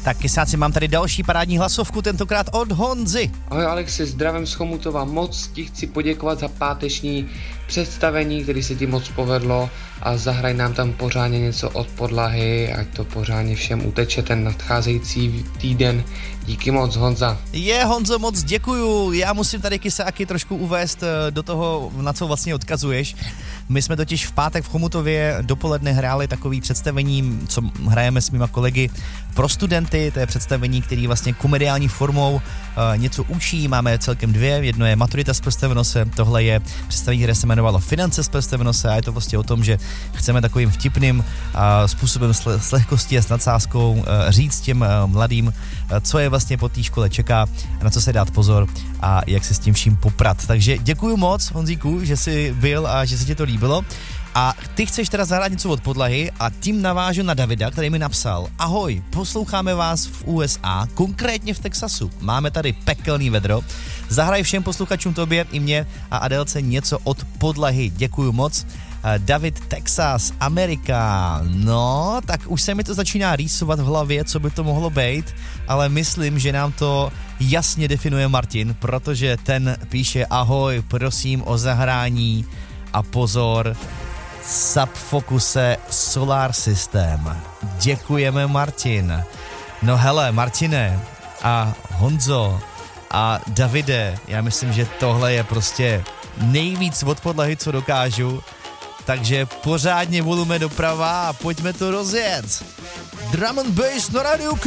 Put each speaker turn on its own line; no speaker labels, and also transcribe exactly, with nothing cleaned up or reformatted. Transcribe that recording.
Tak kysáci, mám tady další parádní hlasovku, tentokrát od Honzy.
Ahoj Alexi, zdravím z Chomutova, moc ti chci poděkovat za páteční představení, který se ti moc povedlo a zahraj nám tam pořádně něco od podlahy, ať to pořádně všem uteče ten nadcházející týden. Díky moc, Honza.
Je, Honzo, moc děkuju. Já musím tady kysáky trošku uvést do toho, na co vlastně odkazuješ. My jsme totiž v pátek v Chomutově dopoledne hráli takový představení, co hrajeme s mýma kolegy pro studenty. To je představení, který vlastně komediální formou uh, něco učí. Máme celkem dvě. Jedno je Maturita z prstenose, tohle je představení, které se jmenovalo Finance z prstenose a je to vlastně o tom, že chceme takovým vtipným uh, způsobem s, s lehkostí a s nadsázkou uh, říct těm uh, mladým, uh, co je vlastně po té škole čeká, na co se dát pozor a jak se s tím vším poprat. Takže děkuju moc, Honzíku, že jsi byl a že se ti to líbilo. A ty chceš teda zahrát něco od podlahy a tím navážu na Davida, který mi napsal: Ahoj, posloucháme vás v U S A, konkrétně v Texasu. Máme tady pekelný vedro. Zahraj všem posluchačům, tobě i mě a Adélce něco od podlahy. Děkuju moc. David, Texas, Amerika. No, tak už se mi to začíná rýsovat v hlavě, co by to mohlo být, ale myslím, že nám to jasně definuje Martin, protože ten píše: Ahoj, prosím o zahrání a pozor, Subfocuse Solar System. Děkujeme, Martin. No hele, Martine a Honzo a Davide, já myslím, že tohle je prostě nejvíc od podlahy, co dokážu, takže pořádně volume doprava a pojďme to rozjet. Drum and Bass na rádiu